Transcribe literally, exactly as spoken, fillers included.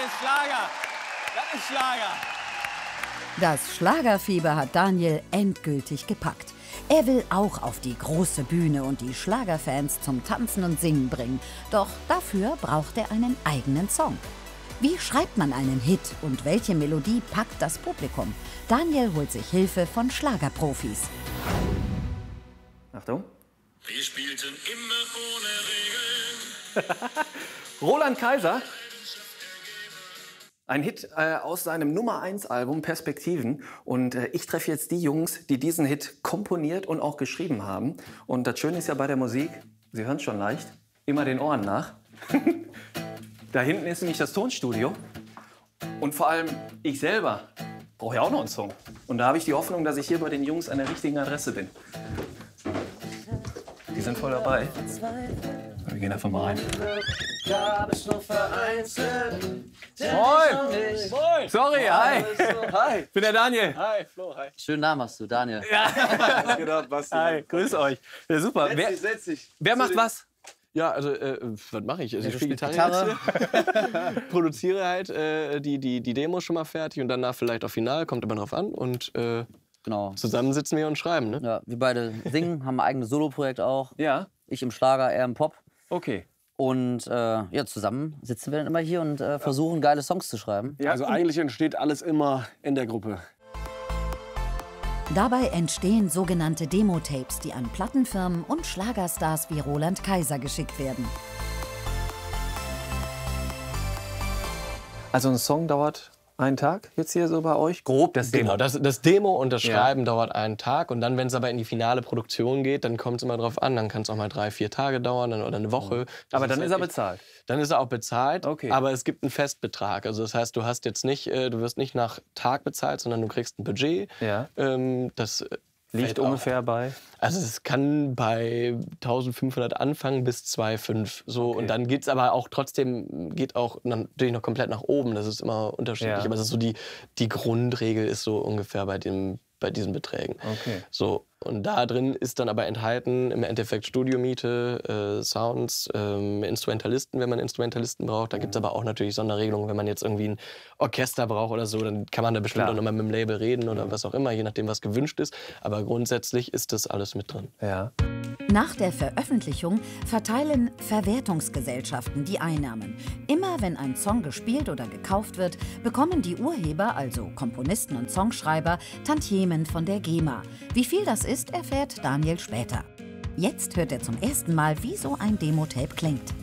ist Schlager. Das ist Schlager. Das Schlagerfieber hat Daniel endgültig gepackt. Er will auch auf die große Bühne und die Schlagerfans zum Tanzen und Singen bringen. Doch dafür braucht er einen eigenen Song. Wie schreibt man einen Hit und welche Melodie packt das Publikum? Daniel holt sich Hilfe von Schlagerprofis. Achtung. Wir spielten immer ohne Regeln. Roland Kaiser. Ein Hit äh, aus seinem Nummer eins Album Perspektiven. Und äh, ich treffe jetzt die Jungs, die diesen Hit komponiert und auch geschrieben haben. Und das Schöne ist ja bei der Musik, Sie hören es schon leicht, immer den Ohren nach. Da hinten ist nämlich das Tonstudio. Und vor allem ich selber brauche ja auch noch einen Song. Und da habe ich die Hoffnung, dass ich hier bei den Jungs an der richtigen Adresse bin. Die sind voll dabei. Wir gehen einfach mal rein. Moin! Moin! Sorry, hi! Hi! Ich bin der Daniel. Hi, Flo, hi. Schönen Namen hast du, Daniel. Ja. Gedacht, Basti. Hi, grüß euch. Ja, super. Setz Wer, dich, setz dich. wer macht was? Ja, also, äh, was mache ich? Also, Ja, ich du spiele spielst Gitarre, jetzt. Produziere halt äh, die, die, die Demo schon mal fertig und danach vielleicht auf Final, kommt immer drauf an. Und äh, Genau. zusammen sitzen wir und schreiben, ne? Ja, wir beide singen, haben ein eigenes Soloprojekt auch. Ja, Ich im Schlager, er im Pop. okay. Und äh, ja, zusammen sitzen wir dann immer hier und äh, versuchen, geile Songs zu schreiben. Ja, also eigentlich entsteht alles immer in der Gruppe. Dabei entstehen sogenannte Demo-Tapes, die an Plattenfirmen und Schlagerstars wie Roland Kaiser geschickt werden. Also ein Song dauert einen Tag jetzt hier so bei euch? Grob das Demo. Genau, das, das Demo und das Ja. Schreiben dauert einen Tag. Und dann, wenn es aber in die finale Produktion geht, dann kommt es immer drauf an. Dann kann es auch mal drei, vier Tage dauern dann, oder eine Woche. Das Aber dann ist er halt bezahlt. echt- Dann ist er auch bezahlt, Okay. aber es gibt einen Festbetrag. Also das heißt, du hast jetzt nicht, äh, du wirst nicht nach Tag bezahlt, sondern du kriegst ein Budget. Ja. Ähm, das äh, Liegt fällt auch- ungefähr bei. Also es kann bei eintausendfünfhundert anfangen bis zwei Komma fünf so. Okay. Und dann geht es aber auch trotzdem, geht auch natürlich noch komplett nach oben. Das ist immer unterschiedlich. Ja. Aber es ist so die, die Grundregel ist so ungefähr bei, dem, bei diesen Beträgen. Okay. So. Und da drin ist dann aber enthalten im Endeffekt Studiomiete, äh, Sounds, ähm, Instrumentalisten, wenn man Instrumentalisten braucht. Da gibt es aber auch natürlich Sonderregelungen, wenn man jetzt irgendwie ein Orchester braucht oder so, dann kann man da bestimmt Klar. auch nochmal mit dem Label reden oder was auch immer, je nachdem, was gewünscht ist. Aber grundsätzlich ist das alles mit drin. Ja. Nach der Veröffentlichung verteilen Verwertungsgesellschaften die Einnahmen. Immer wenn ein Song gespielt oder gekauft wird, bekommen die Urheber, also Komponisten und Songschreiber, Tantiemen von der GEMA. Wie viel das ist, erfährt Daniel später. Jetzt hört er zum ersten Mal, wie so ein Demo-Tape klingt.